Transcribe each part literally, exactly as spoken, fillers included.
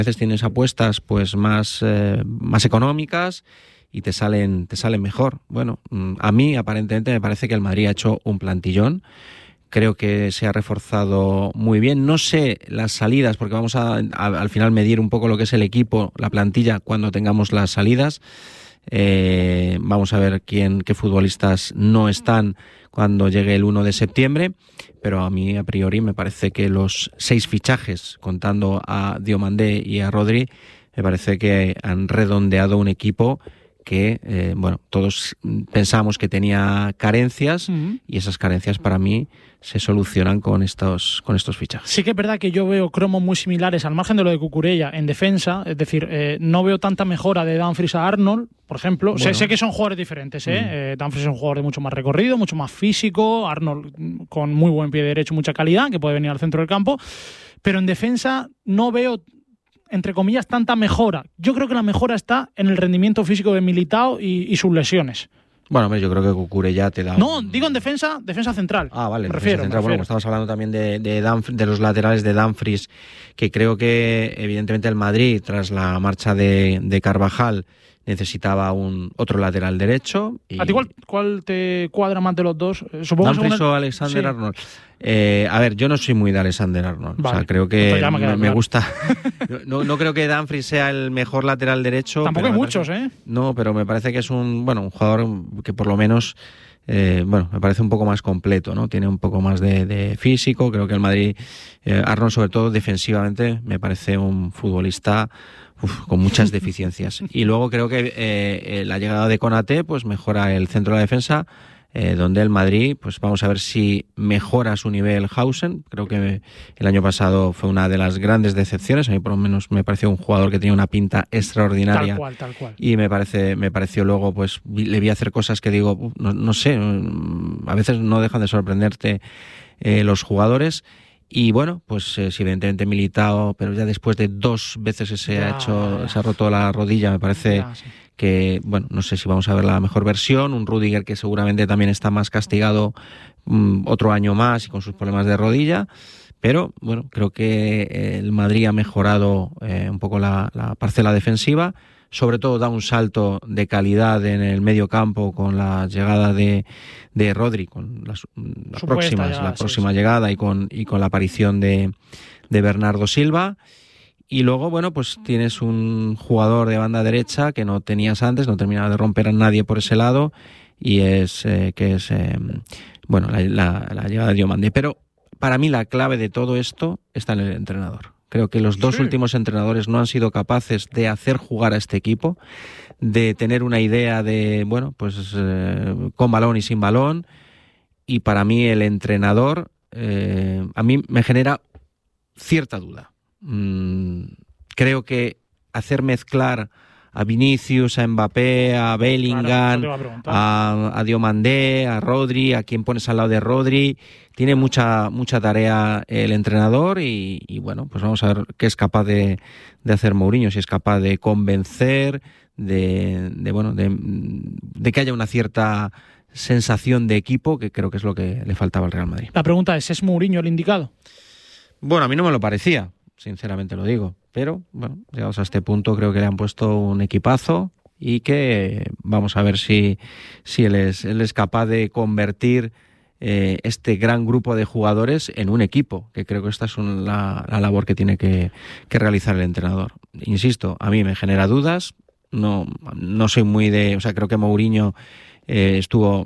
veces tienes apuestas pues más, eh, más económicas y te salen, te salen mejor. Bueno, a mí aparentemente me parece que el Madrid ha hecho un plantillón. Creo que se ha reforzado muy bien. No sé las salidas, porque vamos a, a al final medir un poco lo que es el equipo, la plantilla, cuando tengamos las salidas. Eh, vamos a ver quién, qué futbolistas no están cuando llegue el uno de septiembre, pero a mí a priori me parece que los seis fichajes, contando a Diomandé y a Rodri, me parece que han redondeado un equipo que, eh, bueno, todos pensábamos que tenía carencias, uh-huh. y esas carencias para mí se solucionan con estos con estos fichajes. Sí que es verdad que yo veo cromos muy similares, al margen de lo de Cucurella, en defensa, es decir, eh, no veo tanta mejora de Dumfries a Arnold, por ejemplo. Bueno. Sé, sé que son jugadores diferentes, ¿eh? Uh-huh. eh, Dumfries es un jugador de mucho más recorrido, mucho más físico, Arnold con muy buen pie derecho, mucha calidad, que puede venir al centro del campo, pero en defensa no veo, entre comillas, tanta mejora. Yo creo que la mejora está en el rendimiento físico de Militao y, y sus lesiones. Bueno, hombre, yo creo que Cucurella te da... No, un... digo en defensa, defensa central. Ah, vale, me defensa refiero, central. me Bueno, estamos hablando también de, de, Dumf- de los laterales de Dumfries, que creo que evidentemente el Madrid, tras la marcha de, de Carvajal, necesitaba un otro lateral derecho. Y... ¿A ti cuál, cuál te cuadra más de los dos? Supongo ¿Dumfries el... o Alexander sí. Arnold? Eh, a ver, yo no soy muy de Alexander Arnold. Vale. O sea, creo que me, me, me claro. gusta. no, no creo que Dumfries sea el mejor lateral derecho. Tampoco hay muchos, parece... ¿eh? No, pero me parece que es un, bueno, un jugador que por lo menos... Eh, bueno, me parece un poco más completo, ¿no? Tiene un poco más de, de físico. Creo que el Madrid, eh, Arnold, sobre todo defensivamente, me parece un futbolista uf, con muchas deficiencias. Y luego creo que eh, eh, la llegada de Konaté pues mejora el centro de la defensa, eh, donde el Madrid, pues vamos a ver si mejora su nivel Hausen. Creo que el año pasado fue una de las grandes decepciones. A mí por lo menos me pareció un jugador que tenía una pinta extraordinaria. Tal cual, tal cual. Y me parece, me pareció luego, pues le vi hacer cosas que digo, no, no sé, a veces no dejan de sorprenderte eh, los jugadores. Y bueno, pues eh, sí, evidentemente Militao, pero ya después de dos veces que se ya, ha hecho, ya. se ha roto la rodilla, me parece ya, sí. que, bueno, no sé si vamos a ver la mejor versión. Un Rüdiger que seguramente también está más castigado um, otro año más y con sus problemas de rodilla. Pero, bueno, creo que el Madrid ha mejorado eh, un poco la, la parcela defensiva. Sobre todo da un salto de calidad en el medio campo con la llegada de, de Rodri, con las, la próxima, llegada, la próxima sí, llegada y con, y con la aparición de, de Bernardo Silva. Y luego, bueno, pues tienes un jugador de banda derecha que no tenías antes, no terminaba de romper a nadie por ese lado, y es eh, que es eh, bueno la, la, la llegada de Diomandé. Pero para mí la clave de todo esto está en el entrenador. Creo que los dos sí. últimos entrenadores no han sido capaces de hacer jugar a este equipo, de tener una idea de, bueno, pues eh, con balón y sin balón. Y para mí el entrenador, eh, a mí me genera cierta duda. Mm, creo que hacer mezclar a Vinicius, a Mbappé, a Bellingham, claro, a, a Diomandé, a Rodri, a quien pones al lado de Rodri, tiene mucha mucha tarea el entrenador y, y bueno, pues vamos a ver qué es capaz de, de hacer Mourinho, si es capaz de convencer, de, de bueno, de, de que haya una cierta sensación de equipo, que creo que es lo que le faltaba al Real Madrid. La pregunta es, ¿es Mourinho el indicado? Bueno, a mí no me lo parecía, sinceramente lo digo. Pero, bueno, llegados a este punto creo que le han puesto un equipazo y que vamos a ver si, si él, es, él es capaz de convertir eh, este gran grupo de jugadores en un equipo, que creo que esta es un, la, la labor que tiene que, que realizar el entrenador. Insisto, a mí me genera dudas, no, no soy muy de... O sea, creo que Mourinho eh, estuvo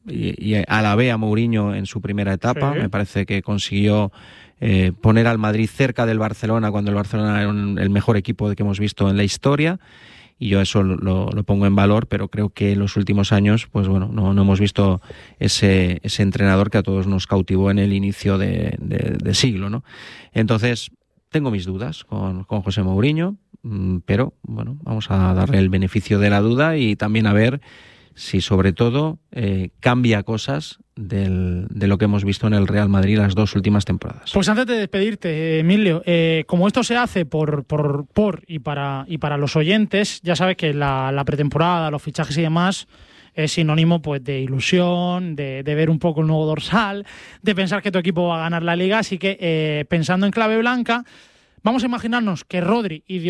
y, y alabé a Mourinho en su primera etapa, sí. Me parece que consiguió... Eh, poner al Madrid cerca del Barcelona cuando el Barcelona era un, el mejor equipo que hemos visto en la historia, y yo eso lo, lo pongo en valor, pero creo que en los últimos años pues bueno, no, no hemos visto ese, ese entrenador que a todos nos cautivó en el inicio de, de, de siglo, ¿no? Entonces tengo mis dudas con, con José Mourinho, pero bueno, vamos a darle el beneficio de la duda y también a ver si sobre todo eh, cambia cosas del, de lo que hemos visto en el Real Madrid las dos últimas temporadas. Pues antes de despedirte, Emilio, eh, como esto se hace por, por, por y para y para los oyentes, ya sabes que la, la pretemporada, los fichajes y demás es sinónimo pues de ilusión, de, de ver un poco el nuevo dorsal, de pensar que tu equipo va a ganar la Liga, así que eh, pensando en clave blanca, Vamos a imaginarnos que Rodri y